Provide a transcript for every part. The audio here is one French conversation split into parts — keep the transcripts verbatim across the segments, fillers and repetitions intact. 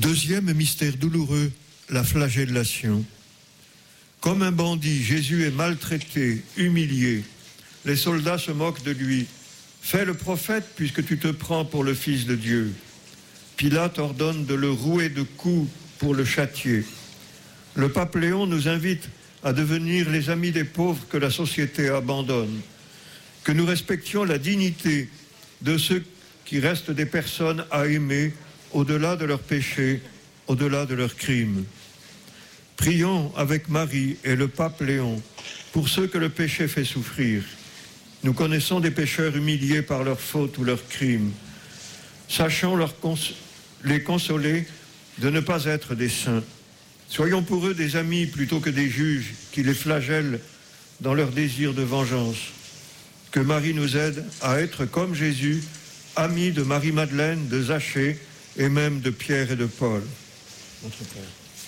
Deuxième mystère douloureux, la flagellation. Comme un bandit, Jésus est maltraité, humilié. Les soldats se moquent de lui. Fais le prophète puisque tu te prends pour le Fils de Dieu. Pilate ordonne de le rouer de coups pour le châtier. Le pape Léon nous invite à devenir les amis des pauvres que la société abandonne, que nous respections la dignité de ceux qui restent des personnes à aimer au-delà de leurs péchés, au-delà de leurs crimes. Prions avec Marie et le pape Léon pour ceux que le péché fait souffrir. Nous connaissons des pécheurs humiliés par leurs fautes ou leurs crimes. Sachons leur cons- les consoler de ne pas être des saints. Soyons pour eux des amis plutôt que des juges qui les flagellent dans leur désir de vengeance. Que Marie nous aide à être comme Jésus, amis de Marie-Madeleine, de Zachée et même de Pierre et de Paul. Notre Père.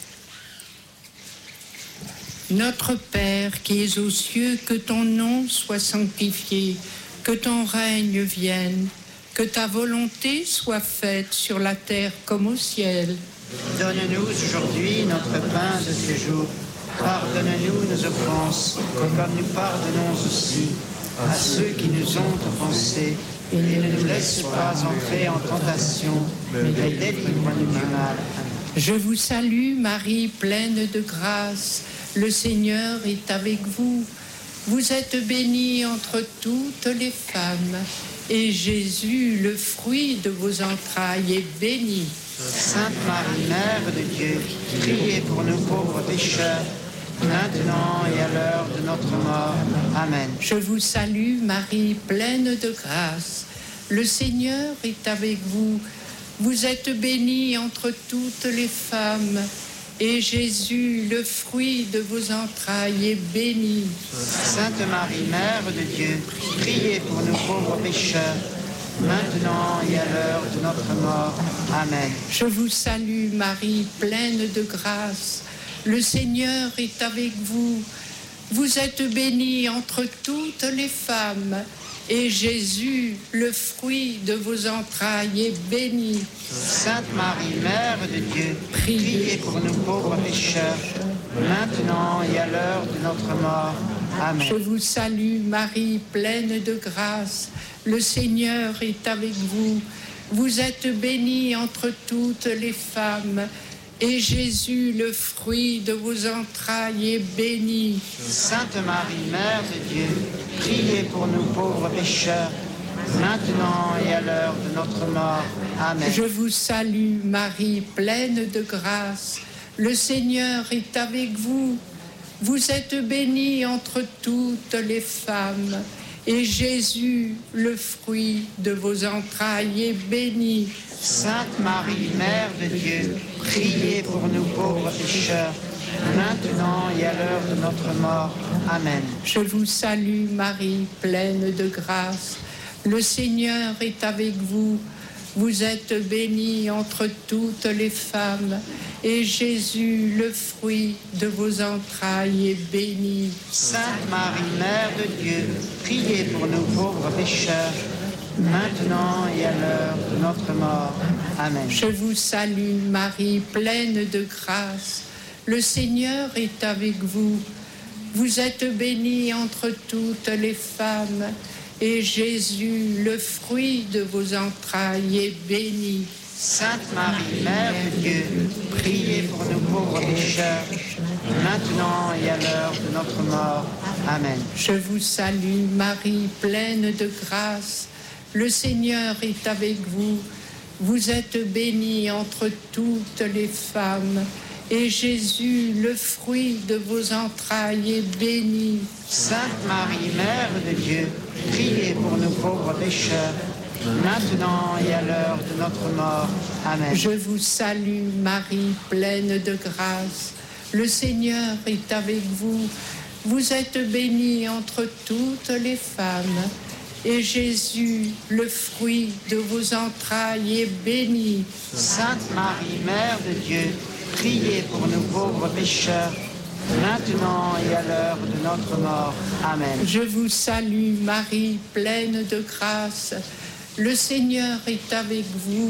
Notre Père qui es aux cieux, que ton nom soit sanctifié, que ton règne vienne, que ta volonté soit faite sur la terre comme au ciel. Donne-nous aujourd'hui notre pain de ce jour. Pardonne-nous nos offenses, comme nous pardonnons aussi à ceux qui nous ont offensés. Et ne nous laisse pas entrer en tentation, mais délivre-nous du mal. Je vous salue, Marie, pleine de grâce. Le Seigneur est avec vous. Vous êtes bénie entre toutes les femmes. Et Jésus, le fruit de vos entrailles, est béni. Sainte Marie, Mère de Dieu, priez pour nous pauvres pécheurs, maintenant et à l'heure de notre mort. Amen. Je vous salue, Marie, pleine de grâce. Le Seigneur est avec vous. Vous êtes bénie entre toutes les femmes. Et Jésus, le fruit de vos entrailles, est béni. Sainte Marie, Mère de Dieu, priez pour nous pauvres pécheurs, maintenant et à l'heure de notre mort. Amen. Je vous salue, Marie, pleine de grâce. Le Seigneur est avec vous. Vous êtes bénie entre toutes les femmes. Et Jésus, le fruit de vos entrailles, est béni. Sainte Marie, Mère de Dieu, priez pour nous pauvres pécheurs, maintenant et à l'heure de notre mort. Amen. Je vous salue, Marie, pleine de grâce. Le Seigneur est avec vous. Vous êtes bénie entre toutes les femmes. Et Jésus, le fruit de vos entrailles, est béni. Sainte Marie, Mère de Dieu, priez pour nous pauvres pécheurs, maintenant et à l'heure de notre mort. Amen. Je vous salue, Marie, pleine de grâce. Le Seigneur est avec vous. Vous êtes bénie entre toutes les femmes. Et Jésus, le fruit de vos entrailles, est béni. Sainte Marie, Mère de Dieu, priez pour nous pauvres pécheurs, maintenant et à l'heure de notre mort. Amen. Je vous salue, Marie, pleine de grâce. Le Seigneur est avec vous. Vous êtes bénie entre toutes les femmes. Et Jésus, le fruit de vos entrailles, est béni. Sainte Marie, Mère de Dieu, priez pour nous pauvres pécheurs, maintenant et à l'heure de notre mort. Amen. Je vous salue, Marie, pleine de grâce. Le Seigneur est avec vous. Vous êtes bénie entre toutes les femmes. Et Jésus, le fruit de vos entrailles, est béni. Sainte Marie, Mère de Dieu, priez pour nous pauvres pécheurs, maintenant et à l'heure de notre mort. Amen. Je vous salue, Marie, pleine de grâce. Le Seigneur est avec vous. Vous êtes bénie entre toutes les femmes. Et Jésus, le fruit de vos entrailles, est béni. Sainte Marie, Mère de Dieu, priez pour nous pauvres pécheurs, maintenant et à l'heure de notre mort. Amen. Je vous salue, Marie, pleine de grâce. Le Seigneur est avec vous. Vous êtes bénie entre toutes les femmes. Et Jésus, le fruit de vos entrailles, est béni. Sainte Marie, Mère de Dieu, priez pour nous pauvres pécheurs, maintenant et à l'heure de notre mort. Amen. Je vous salue, Marie, pleine de grâce. Le Seigneur est avec vous.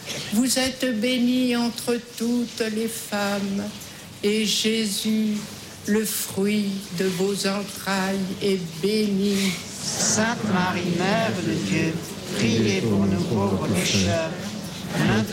Vous êtes bénie entre toutes les femmes, et Jésus, le fruit de vos entrailles, est béni. Sainte Marie, Mère de Dieu, priez pour nous pauvres pécheurs, maintenant